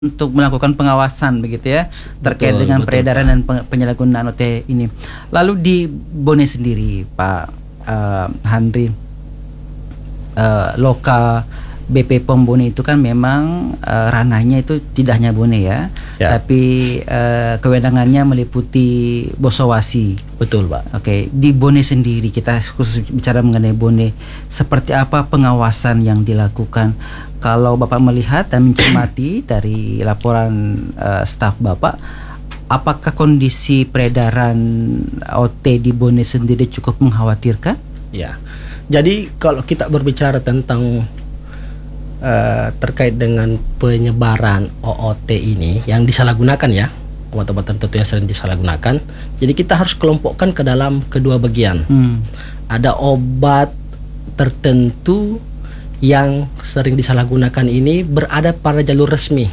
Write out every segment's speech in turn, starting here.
untuk melakukan pengawasan begitu ya terkait dengan peredaran dan penyalahgunaan OT ini. Lalu di Bone sendiri, Pak Handri, Loka BP POM Bone itu kan memang ranahnya itu tidak hanya Bone ya. Tapi kewenangannya meliputi Bosowasi. Betul, Pak. Oke, di Bone sendiri kita khusus bicara mengenai Bone, seperti apa pengawasan yang dilakukan? Kalau Bapak melihat dan mencermati dari laporan staf Bapak, apakah kondisi peredaran OT di Bone sendiri cukup mengkhawatirkan? Ya, jadi kalau kita berbicara tentang terkait dengan penyebaran OOT ini yang disalahgunakan ya, obat-obatan tertentu yang sering disalahgunakan. Jadi kita harus kelompokkan ke dalam kedua bagian. Ada obat tertentu yang sering disalahgunakan ini berada pada jalur resmi.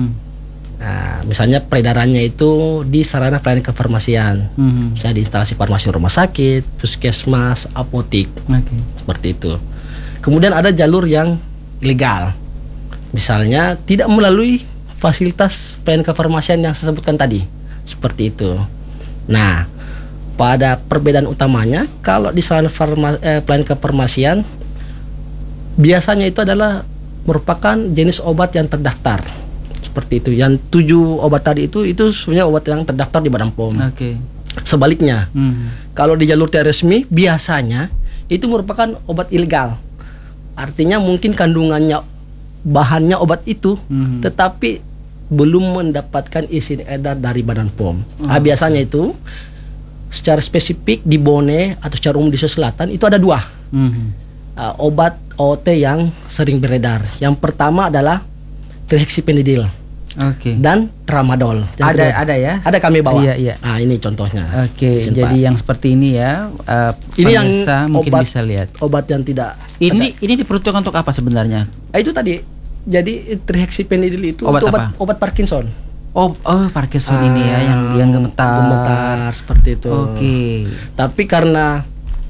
Nah, misalnya peredarannya itu di sarana pelayanan kefarmasian, misalnya di instalasi farmasi rumah sakit, puskesmas, apotik, seperti itu. Kemudian ada jalur yang ilegal, misalnya tidak melalui fasilitas pelayanan kefarmasian yang saya sebutkan tadi, seperti itu. Nah, pada perbedaan utamanya, kalau di sarana pelayanan kefarmasian biasanya itu adalah merupakan jenis obat yang terdaftar, seperti itu. Yang 7 obat tadi itu sebenarnya obat yang terdaftar di Badan POM. Sebaliknya, kalau di jalur tidak resmi biasanya itu merupakan obat ilegal. Artinya mungkin kandungannya, bahannya obat itu, tetapi belum mendapatkan izin edar dari Badan POM. Biasanya itu secara spesifik di Bone atau secara umum di Sulawesi Selatan itu ada 2 obat OT yang sering beredar. Yang pertama adalah trihexyphenidyl dan tramadol. Ada ya? Ada kami bawa. Iya. Nah, ini contohnya. Jadi yang seperti ini ya. Ini yang mungkin obat, bisa lihat. Obat yang tidak. Ini diperuntukkan untuk apa sebenarnya? Itu tadi. Jadi trihexyphenidyl itu obat untuk apa? Obat Parkinson. Parkinson ini ya yang gemetar seperti itu. Tapi karena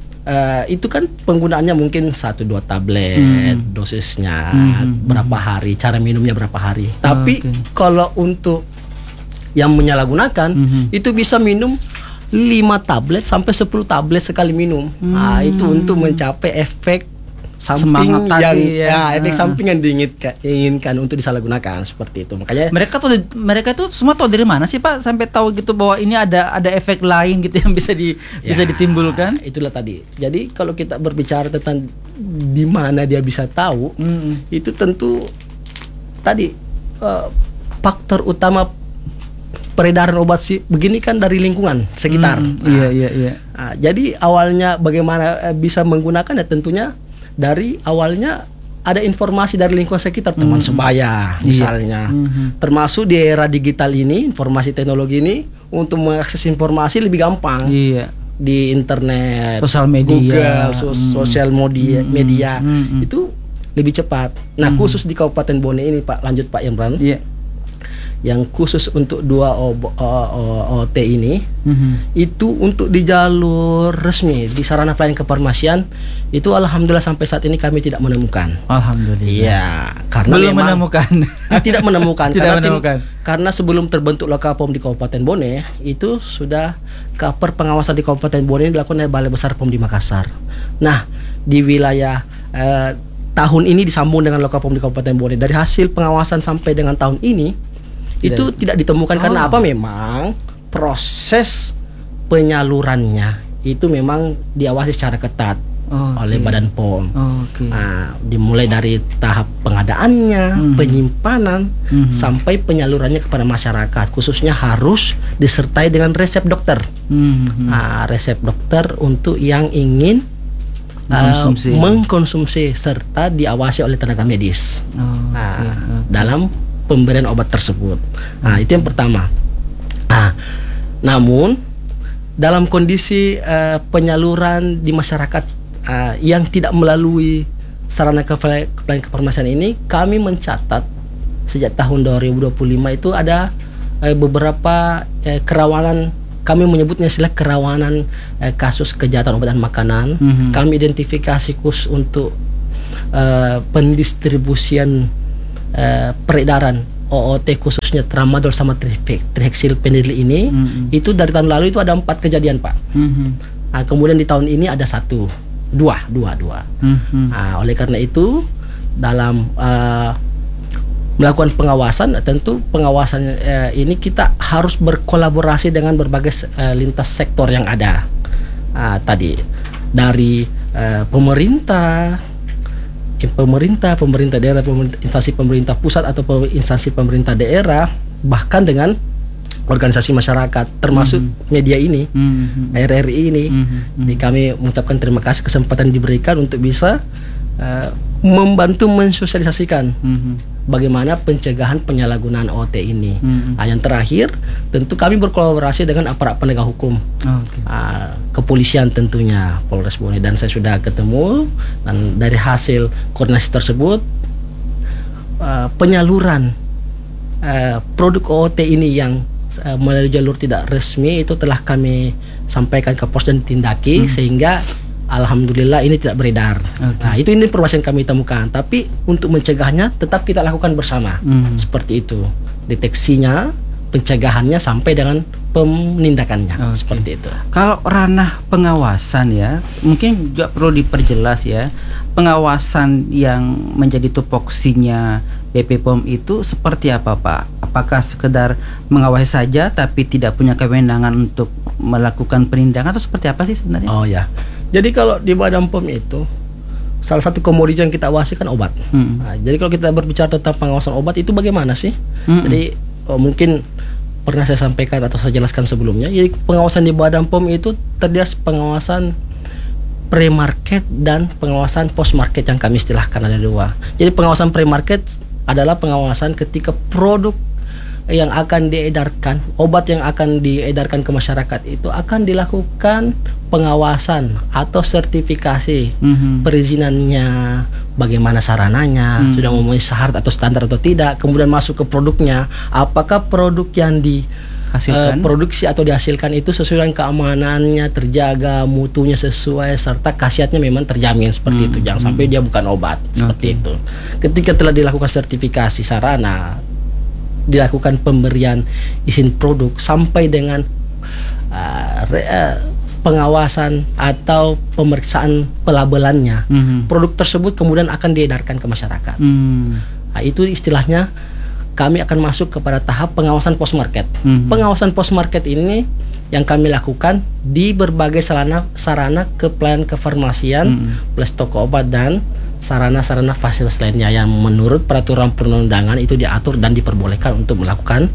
itu kan penggunaannya mungkin 1-2 tablet, dosisnya berapa hari, cara minumnya berapa hari. Tapi kalau untuk yang menyalahgunakan itu bisa minum 5 tablet sampai 10 tablet sekali minum. Nah, itu untuk mencapai efek samping efek samping yang diinginkan untuk disalahgunakan, seperti itu. Makanya mereka tuh semua tahu dari mana sih, Pak, sampai tahu gitu bahwa ini ada efek lain gitu yang bisa ditimbulkan? Itulah tadi. Jadi kalau kita berbicara tentang di mana dia bisa tahu, itu tentu tadi faktor utama peredaran obat sih begini kan dari lingkungan sekitar. Iya. Nah, jadi awalnya bagaimana bisa menggunakan ya tentunya dari awalnya ada informasi dari lingkungan sekitar, teman sebaya misalnya. Termasuk di era digital ini, informasi teknologi ini, untuk mengakses informasi lebih gampang. Di internet, sosial media, Google, sosial media itu lebih cepat. Nah, khusus di Kabupaten Bone ini, Pak, lanjut Pak Imran. Yang khusus untuk 2 OT ini, itu untuk di jalur resmi di sarana pelayanan kefarmasian itu alhamdulillah sampai saat ini kami tidak menemukan. Alhamdulillah. Iya, karena belum menemukan. Tidak menemukan. Tidak menemukan. Karena sebelum terbentuk Loka POM di Kabupaten Bone itu sudah Kaper pengawasan di Kabupaten Bone dilakukan oleh Balai Besar POM di Makassar. Nah, di wilayah tahun ini disambung dengan Loka POM di Kabupaten Bone. Dari hasil pengawasan sampai dengan tahun ini itu tidak ditemukan. Karena apa? Memang proses penyalurannya itu memang diawasi secara ketat oleh Badan POM. Nah, dimulai dari tahap pengadaannya, penyimpanan, sampai penyalurannya kepada masyarakat, khususnya harus disertai dengan resep dokter. Resep dokter untuk yang ingin mengkonsumsi serta diawasi oleh tenaga medis dalam pemberian obat tersebut. Nah, itu yang pertama. Nah, namun dalam kondisi penyaluran di masyarakat yang tidak melalui sarana pelayanan kefarmasian ini, kami mencatat sejak tahun 2025 itu ada beberapa kerawanan, kami menyebutnya istilah kerawanan kasus kejahatan obat dan makanan. Kami identifikasi khusus untuk pendistribusian peredaran OOT khususnya tramadol sama trihexylpenidil ini itu dari tahun lalu itu ada 4 kejadian, Pak. Nah, kemudian di tahun ini ada dua. Nah, oleh karena itu dalam melakukan pengawasan, tentu pengawasan ini kita harus berkolaborasi dengan berbagai lintas sektor yang ada. Tadi dari pemerintah daerah, instansi pemerintah pusat atau instansi pemerintah daerah, bahkan dengan organisasi masyarakat termasuk media ini, RRI ini. Jadi kami mengucapkan terima kasih kesempatan diberikan untuk bisa membantu mensosialisasikan bagaimana pencegahan penyalahgunaan OOT ini. Yang terakhir, tentu kami berkolaborasi dengan aparat penegak hukum, kepolisian tentunya, Polres Bone, dan saya sudah ketemu, dan dari hasil koordinasi tersebut penyaluran produk OOT ini yang melalui jalur tidak resmi itu telah kami sampaikan ke pos dan ditindaki, sehingga alhamdulillah ini tidak beredar. Nah, ini informasi yang kami temukan. Tapi untuk mencegahnya tetap kita lakukan bersama. Seperti itu. Deteksinya, pencegahannya sampai dengan penindakannya. Seperti itu. Kalau ranah pengawasan ya, mungkin juga perlu diperjelas ya. Pengawasan yang menjadi tupoksinya BP POM itu seperti apa, Pak? Apakah sekedar mengawasi saja tapi tidak punya kewenangan untuk melakukan penindakan, atau seperti apa sih sebenarnya? Oh ya. Jadi kalau di Badan POM itu salah satu komoditi yang kita awasi kan obat. Nah, jadi kalau kita berbicara tentang pengawasan obat itu bagaimana sih? Jadi mungkin pernah saya sampaikan atau saya jelaskan sebelumnya. Jadi pengawasan di Badan POM itu terdiri pengawasan pre-market dan pengawasan post-market yang kami istilahkan ada dua. Jadi pengawasan pre-market adalah pengawasan ketika produk yang akan diedarkan, obat yang akan diedarkan ke masyarakat itu akan dilakukan pengawasan atau sertifikasi perizinannya, bagaimana sarananya, sudah memenuhi syarat atau standar atau tidak, kemudian masuk ke produknya, apakah produk yang produksi atau dihasilkan itu sesuai dengan keamanannya, terjaga, mutunya sesuai, serta khasiatnya memang terjamin, seperti itu. Jangan sampai dia bukan obat, seperti itu. Ketika telah dilakukan sertifikasi sarana, dilakukan pemberian izin produk sampai dengan pengawasan atau pemeriksaan pelabelannya, produk tersebut kemudian akan diedarkan ke masyarakat. Nah, itu istilahnya kami akan masuk kepada tahap pengawasan post market. Pengawasan post market ini yang kami lakukan di berbagai sarana pelayanan kefarmasian plus toko obat dan sarana-sarana fasilitas lainnya yang menurut peraturan perundang-undangan itu diatur dan diperbolehkan untuk melakukan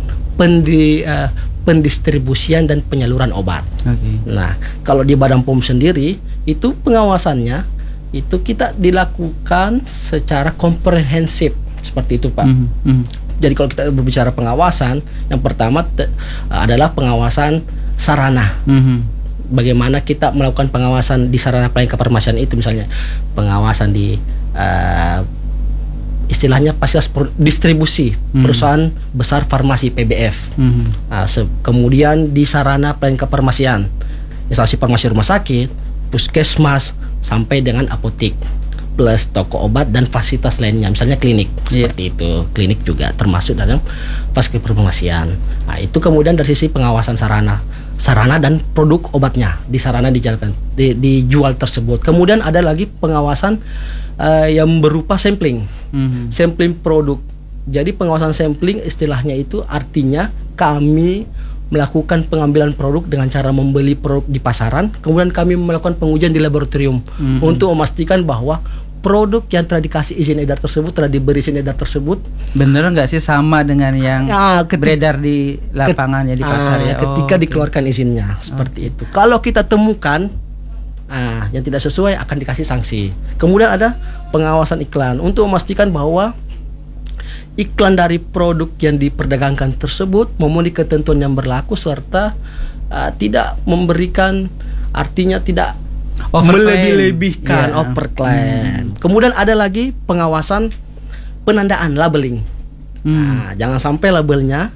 pendistribusian dan penyaluran obat. Nah, kalau di Badan POM sendiri itu pengawasannya itu kita dilakukan secara komprehensif, seperti itu, Pak. Jadi kalau kita berbicara pengawasan, yang pertama adalah pengawasan sarana. Bagaimana kita melakukan pengawasan di sarana pelayanan kefarmasian itu, misalnya pengawasan di istilahnya fasilitas distribusi perusahaan besar farmasi PBF. Kemudian di sarana pelayanan kefarmasian, instansi farmasi rumah sakit, puskesmas sampai dengan apotek plus toko obat dan fasilitas lainnya, misalnya klinik, seperti itu. Klinik juga termasuk dalam fasilitas kefarmasian. Nah, itu kemudian dari sisi pengawasan sarana dan produk obatnya di sarana dijual tersebut. Kemudian ada lagi pengawasan yang berupa sampling, sampling produk. Jadi pengawasan sampling istilahnya itu artinya kami melakukan pengambilan produk dengan cara membeli produk di pasaran, kemudian kami melakukan pengujian di laboratorium untuk memastikan bahwa produk yang telah dikasih izin edar tersebut, telah diberi izin edar tersebut, bener nggak sih sama dengan yang beredar di lapangan ya, di pasar ya? Ketika dikeluarkan izinnya, seperti itu. Kalau kita temukan yang tidak sesuai akan dikasih sanksi. Kemudian ada pengawasan iklan untuk memastikan bahwa iklan dari produk yang diperdagangkan tersebut memenuhi ketentuan yang berlaku serta tidak memberikan, artinya tidak melebih-lebihkan, overclaim. Kemudian ada lagi pengawasan penandaan, labeling. Jangan sampai labelnya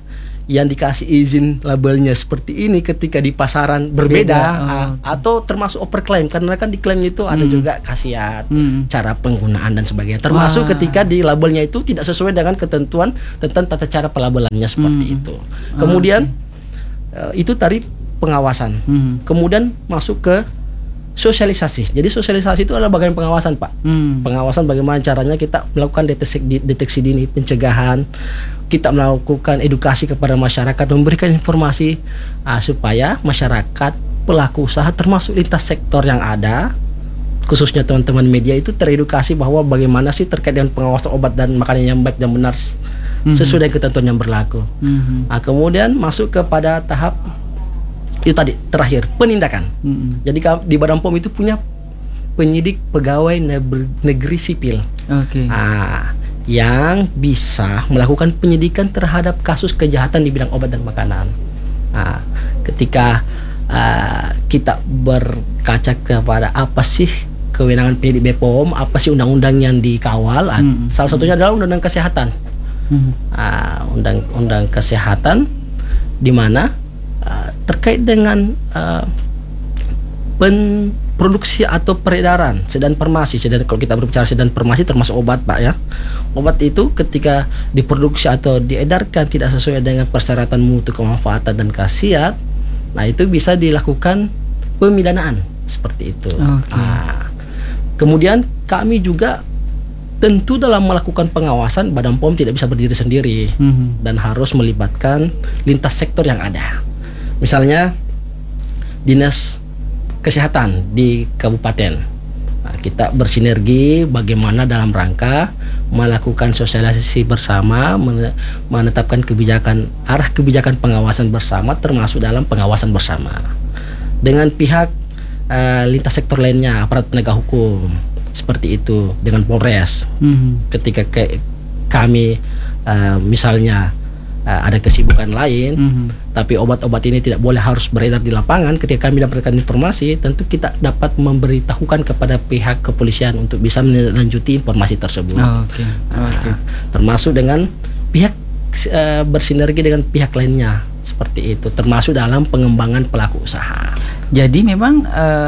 yang dikasih izin labelnya seperti ini ketika di pasaran berbeda, atau termasuk overclaim, karena kan di klaimnya itu ada juga khasiat, cara penggunaan dan sebagainya, termasuk ketika di labelnya itu tidak sesuai dengan ketentuan tentang tata cara pelabelannya seperti itu. Kemudian itu tadi pengawasan. Kemudian masuk ke sosialisasi. Jadi sosialisasi itu adalah bagian pengawasan, Pak. Pengawasan bagaimana caranya kita melakukan deteksi dini, pencegahan, kita melakukan edukasi kepada masyarakat, memberikan informasi supaya masyarakat, pelaku usaha, termasuk lintas sektor yang ada, khususnya teman-teman media itu teredukasi bahwa bagaimana sih terkait dengan pengawasan obat dan makanan yang baik dan benar sesuai dengan ketentuan yang berlaku. Kemudian masuk kepada tahap itu tadi terakhir, penindakan. Jadi di Badan POM itu punya penyidik pegawai negeri sipil. Yang bisa melakukan penyidikan terhadap kasus kejahatan di bidang obat dan makanan. Ketika kita berkaca kepada apa sih kewenangan penyidik BPOM, apa sih undang-undang yang dikawal, salah satunya adalah undang-undang kesehatan. Undang-undang kesehatan di mana terkait dengan produksi atau peredaran sedan farmasi. Kalau kita berbicara sedan farmasi termasuk obat, Pak, ya. Obat itu ketika diproduksi atau diedarkan tidak sesuai dengan persyaratan mutu, kemanfaatan dan khasiat, nah itu bisa dilakukan pemidanaan seperti itu. Kemudian kami juga tentu dalam melakukan pengawasan, Badan POM tidak bisa berdiri sendiri dan harus melibatkan lintas sektor yang ada. Misalnya Dinas Kesehatan di kabupaten. Kita bersinergi bagaimana dalam rangka melakukan sosialisasi bersama, menetapkan arah kebijakan pengawasan bersama, termasuk dalam pengawasan bersama dengan pihak lintas sektor lainnya, aparat penegak hukum seperti itu, dengan Polres. Ketika kami misalnya ada kesibukan lain, tapi obat-obat ini tidak boleh harus beredar di lapangan. Ketika kami dapatkan informasi, tentu kita dapat memberitahukan kepada pihak kepolisian untuk bisa menindaklanjuti informasi tersebut. Termasuk dengan pihak bersinergi dengan pihak lainnya seperti itu, termasuk dalam pengembangan pelaku usaha. Jadi memang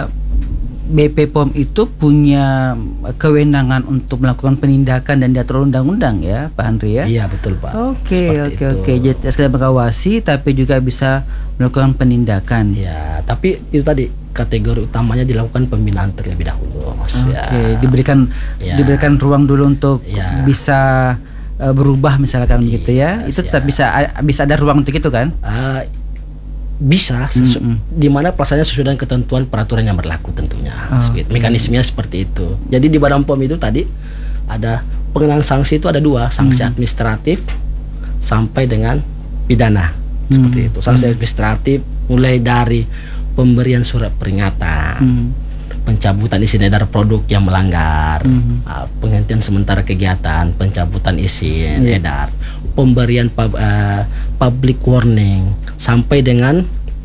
BP POM itu punya kewenangan untuk melakukan penindakan dan diatur undang-undang, ya, Pak Andri, ya? Iya, betul, Pak. Oke. Jadi tidak sekedar mengawasi, tapi juga bisa melakukan penindakan. Ya, tapi itu tadi kategori utamanya dilakukan pembinaan terlebih dahulu, Mas. Diberikan ruang dulu untuk bisa berubah misalkan begitu, ya. Itu tetap bisa ada ruang untuk itu, kan? Bisa, di mana pelaksanaannya sesuai dengan ketentuan peraturan yang berlaku tentunya. Mekanismenya seperti itu. Jadi di Badan POM itu tadi ada pengenaan sanksi, itu ada dua, sanksi administratif sampai dengan pidana seperti itu. Sanksi administratif mulai dari pemberian surat peringatan, pencabutan izin edar produk yang melanggar, penghentian sementara kegiatan, pencabutan izin edar, pemberian public warning, sampai dengan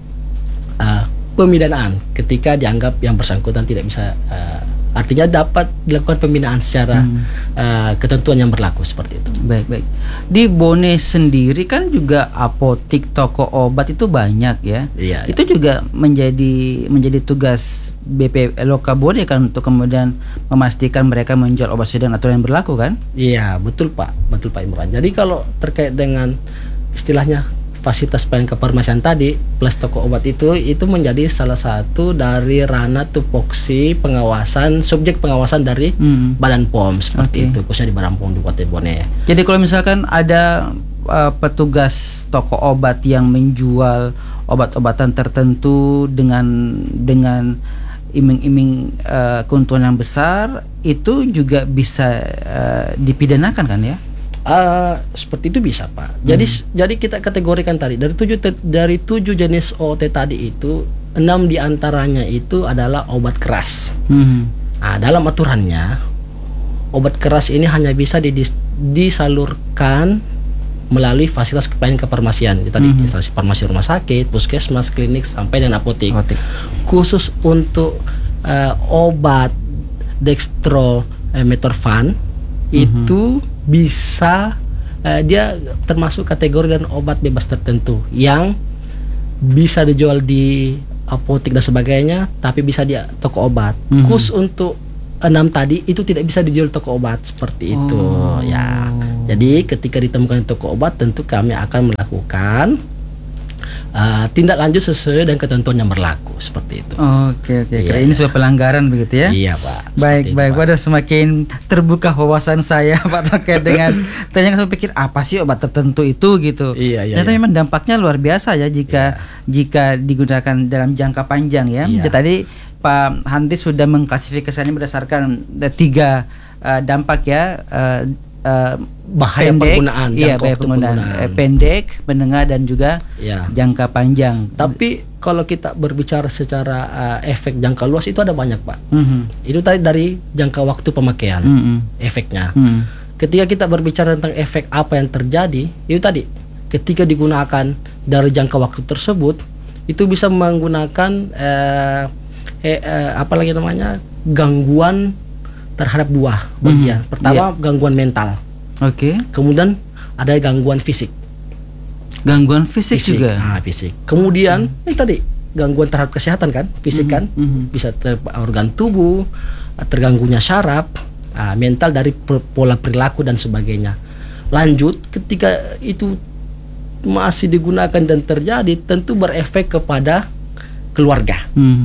pemidanaan ketika dianggap yang bersangkutan tidak bisa, artinya dapat dilakukan pembinaan secara ketentuan yang berlaku seperti itu. Baik. Di Bone sendiri kan juga apotik, toko obat itu banyak, ya. Iya. Itu juga menjadi tugas BP Loka Bone kan, untuk kemudian memastikan mereka menjual obat sesuai dengan aturan yang berlaku, kan? Iya, betul Pak Imran. Jadi kalau terkait dengan istilahnya fasilitas pelayanan kefarmasian tadi plus toko obat itu menjadi salah satu dari ranah tupoksi pengawasan, subjek pengawasan dari Badan POM seperti itu, khususnya di Badan POM di Kabupaten Bone. Jadi kalau misalkan ada petugas toko obat yang menjual obat-obatan tertentu dengan iming-iming keuntungan yang besar, itu juga bisa dipidanakan, kan, ya? Seperti itu bisa, Pak. Jadi kita kategorikan tadi dari 7 jenis OOT tadi itu 6 diantaranya itu adalah obat keras. Dalam aturannya obat keras ini hanya bisa disalurkan melalui fasilitas pelayanan kefarmasian. Tadi instalasi farmasi rumah sakit, puskesmas, klinik sampai dengan apotik. Khusus untuk obat dextrometorphan itu bisa dia termasuk kategori dan obat bebas tertentu yang bisa dijual di apotek dan sebagainya, tapi bisa di toko obat. Khusus untuk 6 tadi itu tidak bisa dijual toko obat seperti itu ya. Jadi ketika ditemukan di toko obat, tentu kami akan melakukan tindak lanjut sesuai dengan ketentuan yang berlaku seperti itu. Oke. Iya, ini sebuah pelanggaran begitu ya? Iya Pak. Baik. Waduh, semakin terbuka wawasan saya Pak terkait dengan. Ternyata saya pikir apa sih obat tertentu itu gitu. Iya. Ternyata memang dampaknya luar biasa ya jika digunakan dalam jangka panjang ya. Iya. Jadi tadi Pak Handris sudah mengklasifikasikannya berdasarkan 3 dampak ya. Bahaya penggunaan, bahaya penggunaan pendek, menengah dan juga jangka panjang. Tapi kalau kita berbicara secara efek jangka luas itu ada banyak Pak. Itu tadi dari jangka waktu pemakaian efeknya. Ketika kita berbicara tentang efek apa yang terjadi, itu tadi ketika digunakan dari jangka waktu tersebut itu bisa menggunakan gangguan terhadap 2 bagian. Pertama gangguan mental. Kemudian ada gangguan fisik. Gangguan fisik juga. Fisik. Kemudian ini tadi gangguan terhadap kesehatan kan, fisik kan, bisa organ tubuh, terganggunya syaraf, mental dari pola perilaku dan sebagainya. Lanjut, ketika itu masih digunakan dan terjadi, tentu berefek kepada keluarga.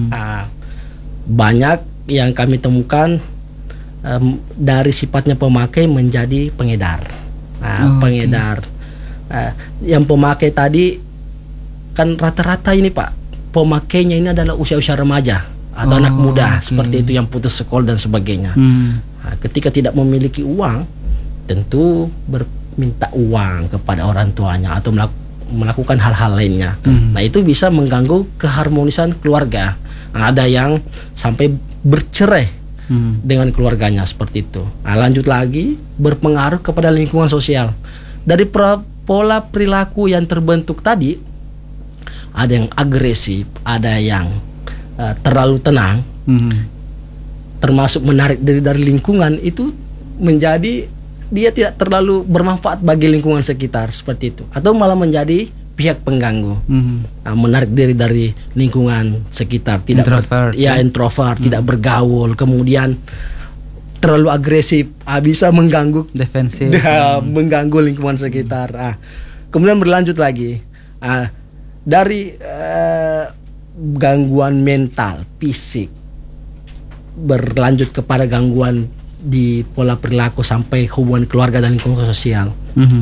Banyak yang kami temukan dari sifatnya pemakai menjadi pengedar. Pengedar. Yang pemakai tadi kan rata-rata ini Pak, pemakainya ini adalah usia-usia remaja atau anak muda seperti itu yang putus sekolah dan sebagainya. Ketika tidak memiliki uang, tentu minta uang kepada orang tuanya atau melakukan hal-hal lainnya. Nah itu bisa mengganggu keharmonisan keluarga. Ada yang sampai bercerai dengan keluarganya seperti itu. Lanjut lagi, berpengaruh kepada lingkungan sosial. Dari pola perilaku yang terbentuk tadi, ada yang agresif, ada yang terlalu tenang, termasuk menarik diri dari lingkungan, itu menjadi dia tidak terlalu bermanfaat bagi lingkungan sekitar seperti itu, atau malah menjadi pihak pengganggu, menarik diri dari lingkungan sekitar, tidak introvert, tidak bergaul, kemudian terlalu agresif, bisa mengganggu, defensif, mengganggu lingkungan sekitar. Kemudian berlanjut lagi dari gangguan mental, fisik, berlanjut kepada gangguan di pola perilaku sampai hubungan keluarga dan lingkungan sosial.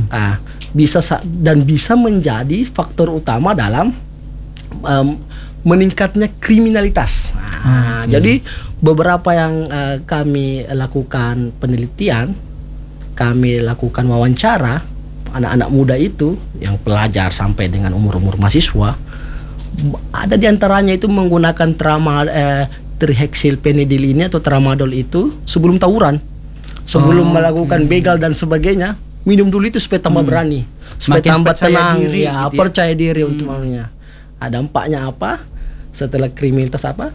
Bisa menjadi faktor utama dalam meningkatnya kriminalitas. Jadi beberapa yang kami lakukan penelitian, kami lakukan wawancara anak-anak muda itu yang pelajar sampai dengan umur-umur mahasiswa, ada di antaranya itu menggunakan trihexylpenidil ini atau tramadol itu sebelum tawuran, sebelum melakukan begal dan sebagainya, minum dulu itu supaya tambah berani, supaya tambah tenang, percaya diri untuk maunya. Dampaknya apa? Setelah kriminalitas apa?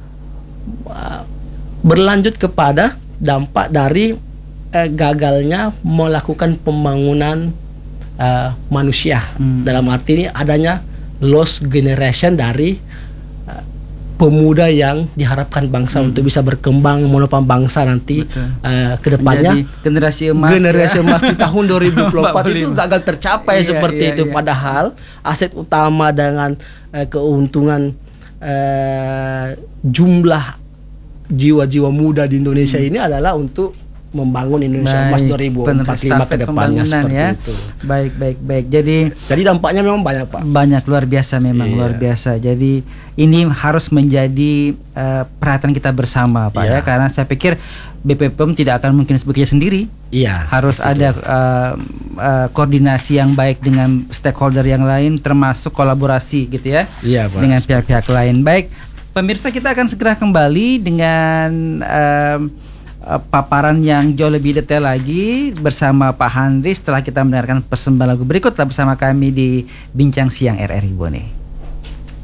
Berlanjut kepada dampak dari gagalnya melakukan pembangunan manusia. Dalam arti ini adanya lost generation dari pemuda yang diharapkan bangsa untuk bisa berkembang menopang bangsa nanti ke depannya. Generasi emas di tahun 2024 itu gagal tercapai seperti itu. Padahal aset utama dengan keuntungan jumlah jiwa-jiwa muda di Indonesia ini adalah untuk membangun Indonesia Emas 2045 ke depannya seperti itu. Baik. Jadi dampaknya memang banyak, Pak. Banyak, luar biasa memang, luar biasa. Jadi ini harus menjadi perhatian kita bersama, Pak, ya, karena saya pikir BPOM tidak akan mungkin bekerja sendiri. Harus ada koordinasi yang baik dengan stakeholder yang lain, termasuk kolaborasi gitu ya, dengan pihak-pihak lain. Baik, pemirsa, kita akan segera kembali dengan paparan yang jauh lebih detail lagi bersama Pak Handris setelah kita mendengarkan persembahan lagu berikut. Tetap bersama kami di Bincang Siang RRI Bone.